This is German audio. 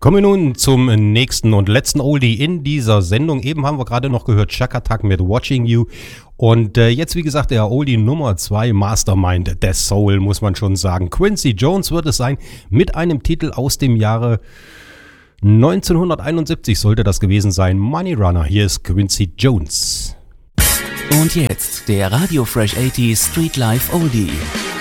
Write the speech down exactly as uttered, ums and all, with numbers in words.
Kommen wir nun zum nächsten und letzten Oldie in dieser Sendung. Eben haben wir gerade noch gehört Chaka Attack mit Watching You. Und äh, jetzt, wie gesagt, der Oldie Nummer zwei, Mastermind der Soul, muss man schon sagen. Quincy Jones wird es sein, mit einem Titel aus dem Jahre neunzehnhunderteinundsiebzig sollte das gewesen sein. Money Runner, hier ist Quincy Jones. Und jetzt der Radio Fresh achtziger Street Life Oldie.